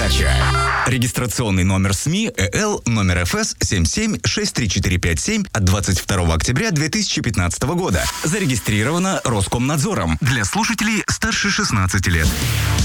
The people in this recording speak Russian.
передача. Регистрационный номер СМИ ЭЛ номер ФС 77-63457 от 22 октября 2015 года. Зарегистрировано Роскомнадзором для слушателей старше 16 лет.